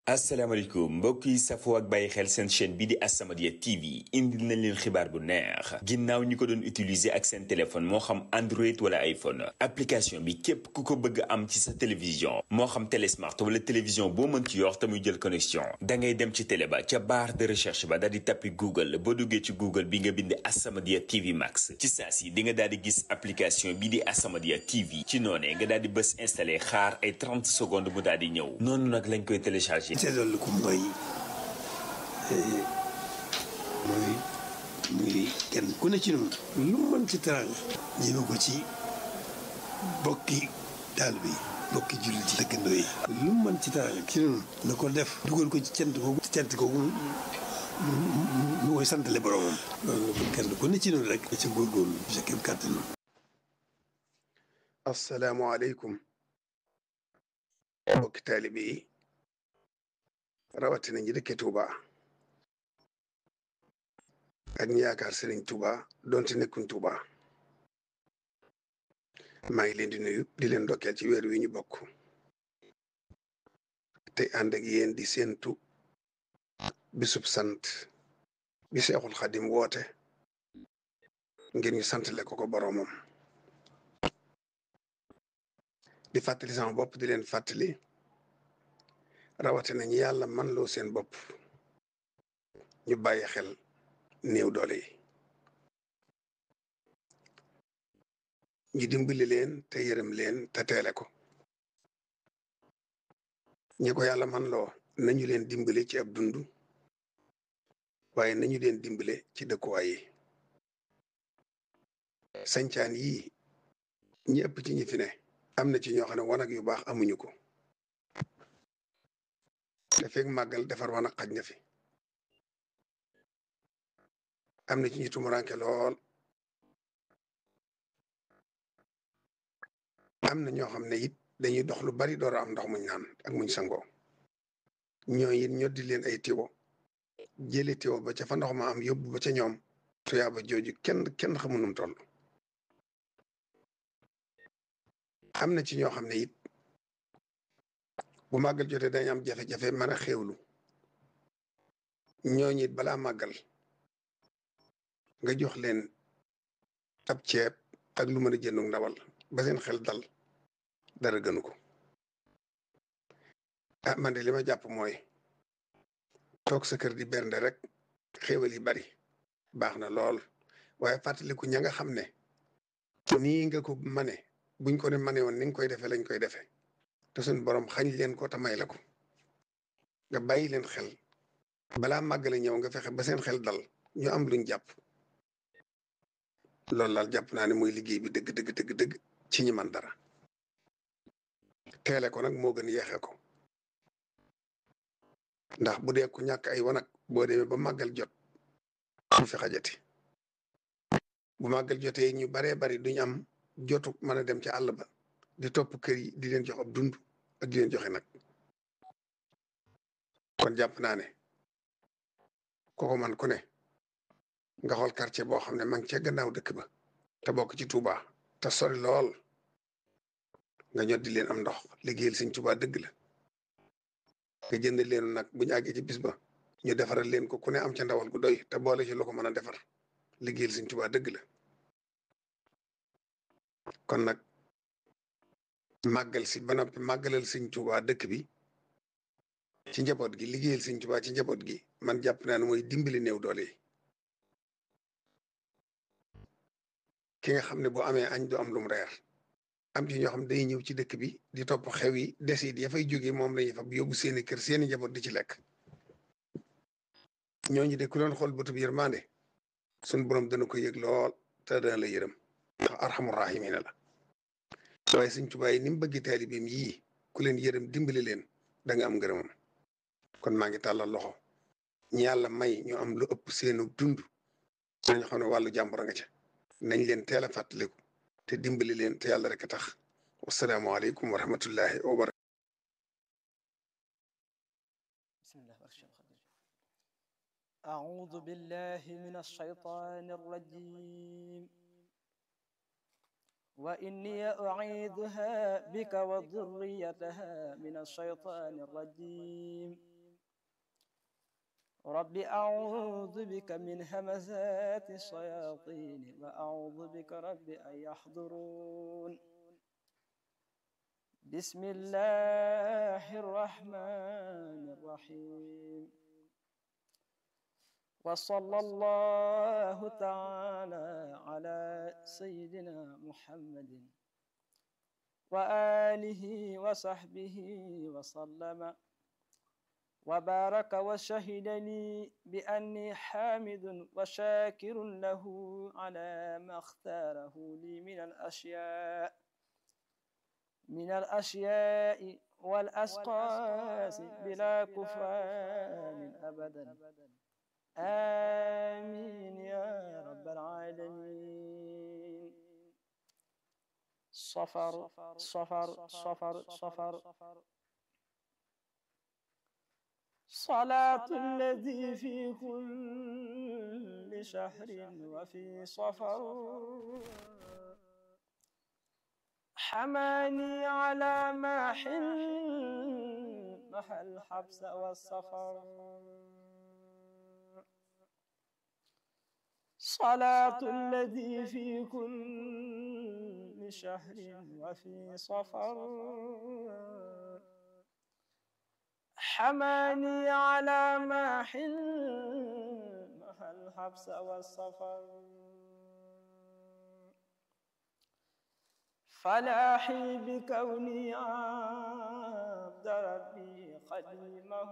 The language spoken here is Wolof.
asalaamaaleykum mbokk yi safoo ak bàyyi xel seen chaîne bi di As-Samadiyya TV indil nañ leen xibaar bu neex ginnaaw ñi ko doon utiliser ak seen téléphone moo xam Android wala iPhone application bi képp ku ko bëgg am ci sa télévision moo xam télé smart wala télévision boo mën ci yor te muy jël connexion da ngay dem ci télé ba ca barre de recherche ba daal di tappi Google boo duggee ci Google bi nga bind As-Samadiyya TV Max ci saa si di nga daal di gis application bi di As-Samadiyya TV ci noonee nga daal di bës installé xaar ay 30 secondes mu daal di ñëw noonu nag lañ koy téléchargé. te dolli ko mooy muy kenn ku ne ci noonu lu mën ci teraanga ñëme ko ci bokki taalibe yi bokki jullit yi dëkkandoo yi lu mën ci teraanga ci noonu na ko def dugal ko ci cant googu mu koy santale boromam loolu kenn ku ne ci noonu rek ci góorgóorlu sa kéem kàttan. Asalaamaaleykum bokki taalibe yi rawatina ñi dëkke Touba ak ñi yaakaar Serigne Touba donte nekkuñ Touba maa ngi leen di nuyu di leen ndokkeel ci weer wi ñu bokk te ànd ak yéen di séentu bisub sant bi Seexul Xadim woote ngir ñu santale ko boroomam di fàttali sama bopp di leen fàttali rawatina ñi yàlla man loo seen bopp ñu bàyyi xel néew doole yi ñu dimbali leen te yërëm leen te teele ko ñi ko yàlla man loo nañu leen dimbale ci ab dund waaye nañu leen dimbale ci dëkkuwaay yi sañcaan yii ñi ëpp ci ñi fi ne am na ci ñoo xam ne wanag yu baax amuñu ko te fekk màggal defar wanag xaj na fi am na ci ñu tumuranke lool am na ñoo xam ne it dañuy dox lu bari door a am ndox muñ naan ak muñ sangoo ñoo it ñoddi leen ay tiwo jële tiwo ba ca fa ndox ma am yóbbu ba ca ñoom tuyaaba jooju kenn xamu num toll am na ci ñoo xam ne it bu màggal jotee dañ am jafe-jafe mën a xéewlu ñooñu it balaa màggal nga jox leen ab ceeb ak lu mën a jëndu ndawal ba seen xel dal dara gënu ko ah man de li ma jàpp mooy toog sa kër di bernde rek xéewal yi bari baax na lool waaye fàttaliku ña nga xam ne nii nga ko mane buñ ko ne mane woon ni nga koy defee lañ koy defee te suñ borom xañ leen ko te may la ko nga bàyyi leen xel balaa màggale ñëw nga fexe ba seen xel dal ñu am luñ jàpp loolu daal jàpp naa ne mooy liggéey bi dëgg ci ñi man dara teele ko nag moo gën yeexe ko ndax bu dee ku ñàkk ay wanag boo demee ba màggal jot du fi xajati bu màggal jotee ñu baree bari duñ am jotu mën a dem ci àll ba di topp kër yi di leen jox ab dund ak di leen joxe nag kon jàpp naa ne kooku man ku ne nga xool quartier boo xam ne ma ngi ca gannaaw dëkk ba te bokk ci Touba te sori lool nga ñot di leen am ndox liggéeyal Sëñ Touba dëgg la nga jënd leen nag bu ñu àggee ci bis ba ñu defaral leen ko ku ne am ca ndawal gu doy te boole ci lu ko mën a defar liggéeyal Sëñ Touba dëgg la kon nag màggal si ba noppi màggalal Sëñ Touba dëkk bi ci njaboot gi liggéeyal Sëñ Touba ci njaboot gi man jàpp naa ne mooy dimbali néew doole yi ki nga xam ne boo amee añ du am lum reer am ci ñoo xam ne day ñëw ci dëkk bi di topp xew yi desit ya fay jógee moom lañuy fa yóbbu seeni kër seeni njaboot di ci lekk ñooñu de ku doon xool bëtub yërmande suñ borom dana ko yëg lool te dana la yërëm ndax arxamu raahimiina la waaye Sëñ Tuubaa yi ni mu bëgg taalibeem yii ku leen yërëm dimbali leen da nga am ngërëmam kon maa ngi tàllal loxo ñi yàlla may ñu am lu ëpp seenu dund nañu xam ne wàllu jàmbur a nga ca nañ leen teel a fàttaliku te dimbali leen te yàlla rek a tax wasalaamaaleykum wa rahmatullahi wa barakatuh. أعوذ بالله من الشيطان الرجيم وإني أعيذها بك وذريتها من الشيطان الرجيم رب أعوذ بك من همزات الشياطين وأعوذ بك رب أن يحضرون بسم الله الرحمن الرحيم وصلى الله تعالى على سيدنا محمد وآله وصحبه وسلم وبارك وشهد لي بأني حامد وشاكر له على ما اختاره لي من الأشياء والأشخاص بلا كفران أبدا آمين يا رب العالمين. صفر صفر صفر صفر صلاة الذي في كل شهر وفي صفر حماني على محى الحبس والسفر. صلاة الذي في كل شهر وفي صفر حماني على محى الحبس والسفر. فلاحي بكوني عبد ربي خديمه